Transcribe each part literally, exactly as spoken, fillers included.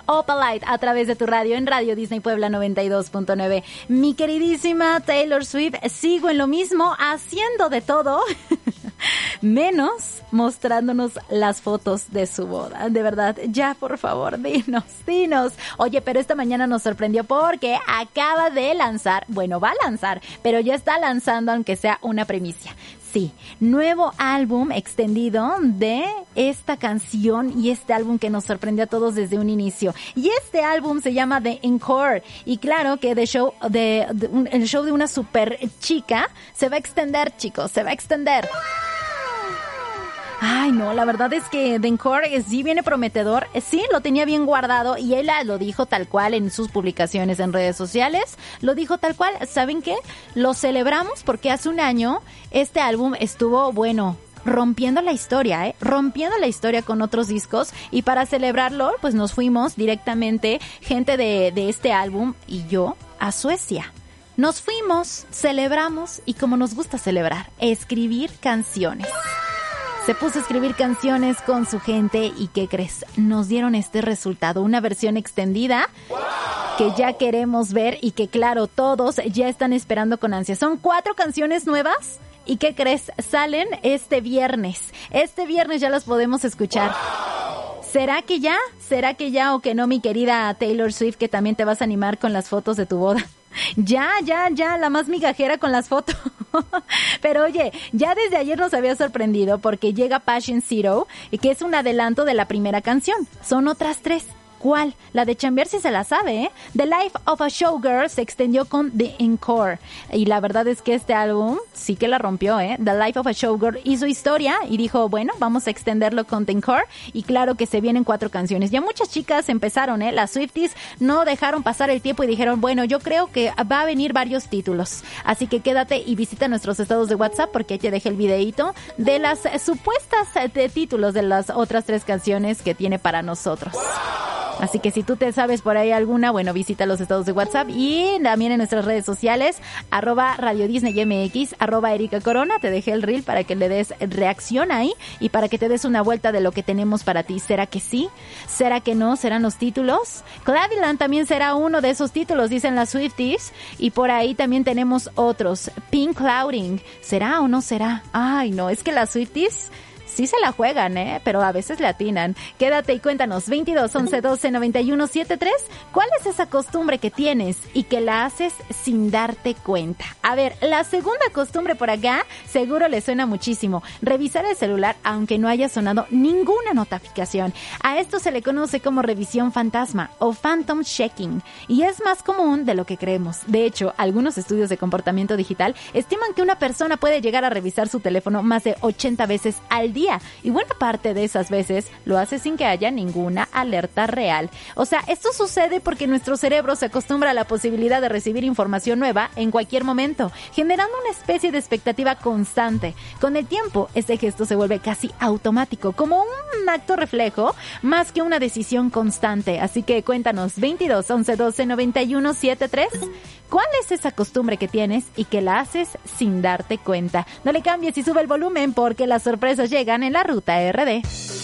Opalite a través de tu radio en Radio Disney Puebla noventa y dos punto nueve. Mi queridísima Taylor Swift, sigo en lo mismo, haciendo de todo, menos mostrándonos las fotos de su boda. De verdad, ya por favor, dinos, dinos. Oye, pero esta mañana nos sorprendió porque acaba de lanzar, bueno, va a lanzar, pero ya está lanzando, aunque sea una primicia. Sí, nuevo álbum extendido de esta canción y este álbum que nos sorprendió a todos desde un inicio. Y este álbum se llama The Encore. Y claro que the show de, de un, el show de una super chica se va a extender, chicos, se va a extender. Ay, no, la verdad es que The Encore sí viene prometedor, sí, lo tenía bien guardado y él lo dijo tal cual en sus publicaciones en redes sociales, lo dijo tal cual. ¿Saben qué? Lo celebramos porque hace un año este álbum estuvo, bueno, rompiendo la historia, ¿eh? Rompiendo la historia con otros discos, y para celebrarlo, pues nos fuimos directamente, gente de, de este álbum y yo, a Suecia. Nos fuimos, celebramos y como nos gusta celebrar, escribir canciones. Se puso a escribir canciones con su gente y ¿qué crees? Nos dieron este resultado, una versión extendida que ya queremos ver y que claro, todos ya están esperando con ansia. Son cuatro canciones nuevas y ¿qué crees? Salen este viernes. Este viernes ya las podemos escuchar. ¿Será que ya? ¿Será que ya o que no, mi querida Taylor Swift, que también te vas a animar con las fotos de tu boda? Ya, ya, ya, la más migajera con las fotos. Pero oye, ya desde ayer nos había sorprendido porque llega Passion Zero, que es un adelanto de la primera canción. Son otras tres. ¿Cuál? La de chambear si se la sabe, ¿eh? The Life of a Showgirl se extendió con The Encore. Y la verdad es que este álbum sí que la rompió, ¿eh? The Life of a Showgirl hizo historia y dijo, bueno, vamos a extenderlo con The Encore. Y claro que se vienen cuatro canciones. Ya muchas chicas empezaron, ¿eh? Las Swifties no dejaron pasar el tiempo y dijeron, bueno, yo creo que va a venir varios títulos. Así que quédate y visita nuestros estados de WhatsApp porque ahí te dejé el videíto de las supuestas de títulos de las otras tres canciones que tiene para nosotros. Así que si tú te sabes por ahí alguna, bueno, visita los estados de WhatsApp y también en nuestras redes sociales, arroba Radio Disney M X, arroba Erika Corona. Te dejé el reel para que le des reacción ahí y para que te des una vuelta de lo que tenemos para ti. ¿Será que sí? ¿Será que no? ¿Serán los títulos? Claddyland también será uno de esos títulos, dicen las Swifties. Y por ahí también tenemos otros. Pink Clouding. ¿Será o no será? Ay, no, es que las Swifties sí se la juegan, ¿eh? Pero a veces le atinan. Quédate y cuéntanos, veintidós, once, doce, noventa y uno, setenta y tres, ¿cuál es esa costumbre que tienes y que la haces sin darte cuenta? A ver, la segunda costumbre por acá, seguro le suena muchísimo. Revisar el celular aunque no haya sonado ninguna notificación. A esto se le conoce como revisión fantasma o phantom checking y es más común de lo que creemos. De hecho, algunos estudios de comportamiento digital estiman que una persona puede llegar a revisar su teléfono más de ochenta veces al día. Y buena parte de esas veces lo hace sin que haya ninguna alerta real. O sea, esto sucede porque nuestro cerebro se acostumbra a la posibilidad de recibir información nueva en cualquier momento, generando una especie de expectativa constante. Con el tiempo, este gesto se vuelve casi automático, como un acto reflejo, más que una decisión constante. Así que cuéntanos, veintidós, once, doce, noventa y uno, setenta y tres, ¿cuál es esa costumbre que tienes y que la haces sin darte cuenta? No le cambies y sube el volumen porque las sorpresas llegan en la Ruta R D.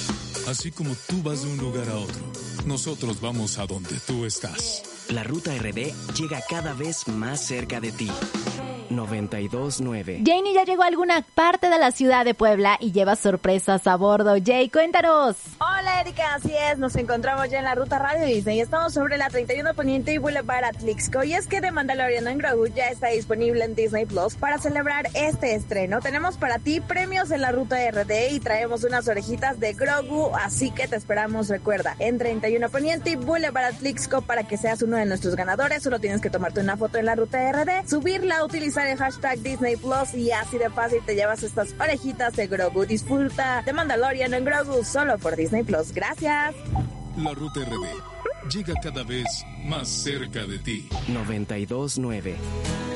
Así como tú vas de un lugar a otro, nosotros vamos a donde tú estás. La Ruta R D llega cada vez más cerca de ti. noventa y dos punto nueve. Janie ya llegó a alguna parte de la ciudad de Puebla y lleva sorpresas a bordo. Jay, cuéntanos. Hola, Erika, así es, nos encontramos ya en la ruta Radio Disney. Estamos sobre la treinta y uno Poniente y Boulevard Atlixco. Y es que The Mandalorian en Grogu ya está disponible en Disney Plus para celebrar este estreno. Tenemos para ti premios en la Ruta R D y traemos unas orejitas de Grogu, así que te esperamos, recuerda, en treinta y uno Poniente y Boulevard Atlixco para que seas uno de nuestros ganadores. Solo tienes que tomarte una foto en la Ruta R D, subirla, utilizar el hashtag Disney Plus y así de fácil te llevas estas orejitas de Grogu. Disfruta de Mandalorian en Grogu solo por Disney Plus. Gracias. La Ruta R D llega cada vez más cerca de ti. noventa y dos punto nueve.